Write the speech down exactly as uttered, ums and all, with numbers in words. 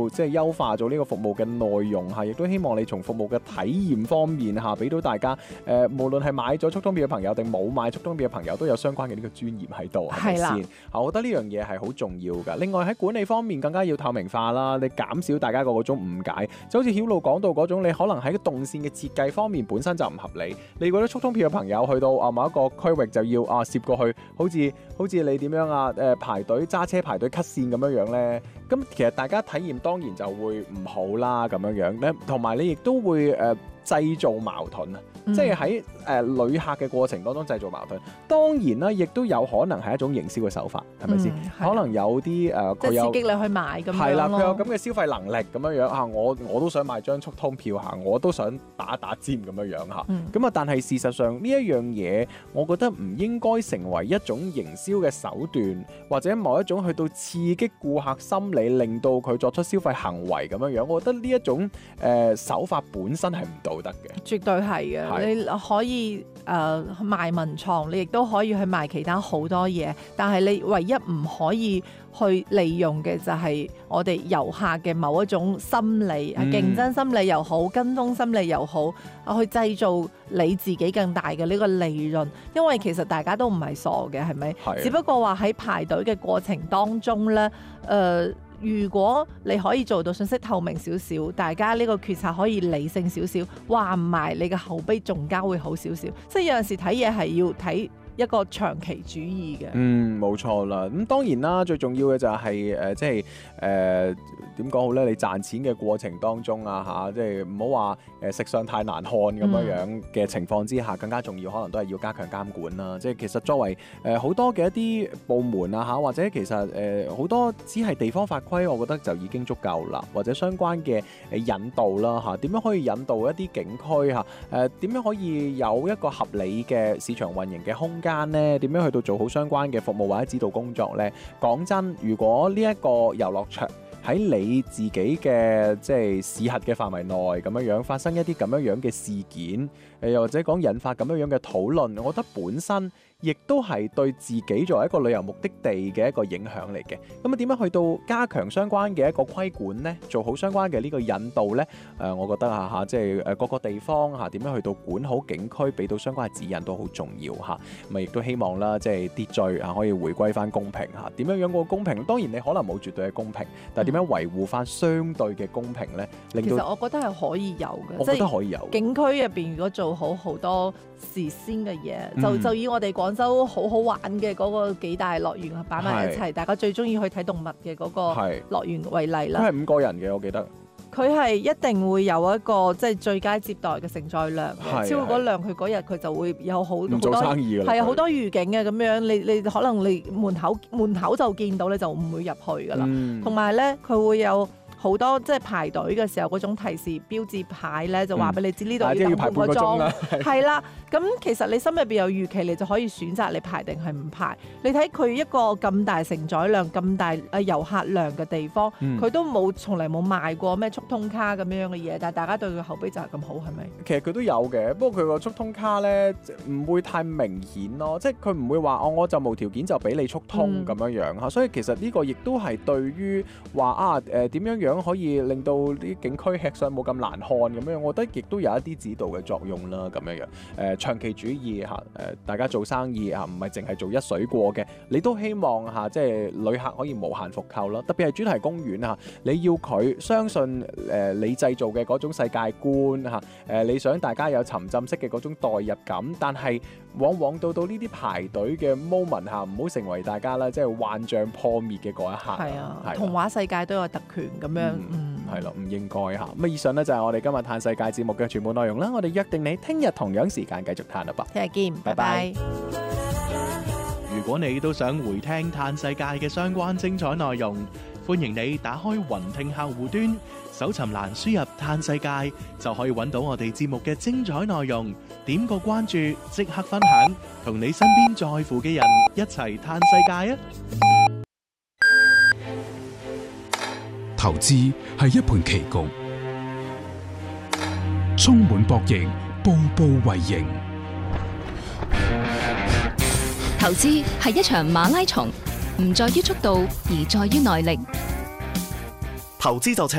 即係優化咗呢個服務嘅內容嚇，亦都希望你從服務嘅體驗方面嚇，俾到大家誒、呃，無論係買咗速通票嘅朋友定冇買速通票嘅朋友，都有相關嘅呢個專業喺度，係咪先？我覺得呢樣嘢係好重要㗎。另外喺管理方面更加要透明化啦，你減少大家個嗰種誤解，就好似曉露講到嗰種，你可能喺動線嘅設計方面本身就唔合理，你覺得速通票嘅朋友去到啊某一個區域就要啊攝過去，好似好似你點樣啊誒、呃、排隊揸車排隊 cut 線咁樣樣咧，咁其實大家體驗當然就會唔好啦咁樣樣咧，同埋你亦都會誒、呃、製造矛盾啊。嗯、即係喺誒旅客嘅過程當中製造矛盾，當然啦，亦都有可能係一種營銷嘅手法，係咪先？可能有啲誒佢有刺激你去買咁樣咯。 係啦，佢有咁嘅消費能力咁樣樣啊，我我都想買張速通票嚇，我都想打打尖咁樣樣嚇。咁啊、嗯，但係事實上呢一樣嘢，我覺得唔應該成為一種營銷嘅手段，或者某一種去到刺激顧客心理，令到佢作出消費行為咁樣樣。我覺得呢一種誒、呃、手法本身係唔道德嘅。 絕對係嘅。你可以誒、呃、賣文創，你亦都可以去賣其他好多嘢，但係你唯一唔可以去利用嘅就係我哋遊客嘅某一種心理，嗯、競爭心理又好，跟風心理又好，去製造你自己更大嘅呢個利潤。因為其實大家都唔係傻嘅，係咪？係。只不過話喺排隊嘅過程當中咧，誒、呃。如果你可以做到信息透明少少，大家呢個決策可以理性少少，話唔埋你嘅口碑仲加會好少少。即係有陣時睇嘢係要睇一個長期主義嘅。嗯， 冇錯啦。咁當然啦，最重要嘅就係、是、誒、呃，即係誒點講好咧？你賺錢嘅過程當中啊，嚇，即係唔好話誒食相太難看咁樣樣嘅情況之下，嗯、更加重要可能都係要加強監管啦。即係其實作為誒好、呃、多嘅一啲部門啊嚇，或者其實誒好、呃、多只係地方法規，我覺得就已經足夠啦。或者相關嘅誒引導啦嚇，點樣可以引導一啲景區嚇？誒、呃、點樣可以有一個合理嘅市場運營嘅空間咧？點樣去到做好相關嘅服務或者指導工作咧？講真，如果呢一個遊樂場喺你自己嘅即係市核嘅範圍內咁樣樣發生一啲咁樣樣嘅事件，誒又或者講引發咁樣樣嘅討論，我覺得本身亦都係對自己作為一個旅遊目的地嘅一個影響嚟嘅。咁啊點樣去到加強相關嘅一個規管呢？做好相關嘅呢個引導呢？誒、呃，我覺得啊嚇，即係誒各個地方嚇點樣去到管好景區，俾到相關嘅指引都好重要嚇。咁啊亦都希望啦，即係秩序啊可以回歸翻公平嚇。點樣樣個公平？當然你可能冇絕對嘅公平，但係點樣維護翻相對嘅公平呢？令到其實我覺得係可以有嘅， 我覺得可以有。 景區入邊如果做好好多事先嘅嘢，嗯、就就以我哋廣州好好玩嘅嗰個幾大樂園擺埋一齊，是大家最中意去睇動物嘅嗰個樂園為例啦。 佢係五個人嘅，我記得。 佢係一定會有一個即係最佳接待嘅承載量，是超過嗰量佢嗰日佢就會有好好多生意係啊好多預警嘅咁樣，你你可能你門口門口就見到你就唔會入去噶啦，同埋咧佢會有。好多即係排隊嘅時候嗰種提示標誌牌咧，就話俾你知呢度要等半個鐘，係啦。咁其實你心入邊有預期，你就可以選擇你排定係唔排。你睇佢一個咁大承載量、咁大誒遊客量嘅地方，佢、嗯、都冇從嚟冇賣過咩速通卡咁樣嘅嘢，但係大家對佢口碑就係咁好，係咪？ 其實佢都有嘅，不過佢個速通卡咧唔會太明顯咯，即係佢唔會話哦，我就無條件就俾你速通咁樣樣嚇。嗯、所以其實呢個亦都係對於話啊誒點樣樣可以令到啲景區吃相冇咁難看咁樣，我覺得亦都有一啲指導嘅作用啦，咁樣樣。誒、呃、長期主義嚇，誒、呃、大家做生意嚇，唔係淨係做一水過嘅，你都希望嚇、啊，即係旅客可以無限復購啦。特別係主題公園嚇，你要佢相信誒、呃、你製造嘅嗰種世界觀嚇，誒、呃、你想大家有沉浸式嘅嗰種代入感，但係往往到到呢啲排隊嘅 moment 嚇，唔好成為大家啦，即係幻象破滅嘅嗰一刻。 係啊，係童話世界都有特權咁樣。嗯嗯，係咯，唔應該嚇。咁啊，以上呢就係我哋今日嘆世界節目嘅全部內容啦。我哋約定你聽日同樣時間繼續嘆啦噃。 聽日見，拜拜。 如果你都想回聽嘆世界嘅相關精彩內容，歡迎你打開雲聽客戶端，搜尋欄輸入嘆世界，就可以揾到我哋節目嘅精彩內容。點個關注，即刻分享，同你身邊在乎嘅人一齊嘆世界啊！ 投資係一盤棋局，充滿博弈，步步為營。 投資係一場馬拉松，唔在於速度，而在於耐力。 投資就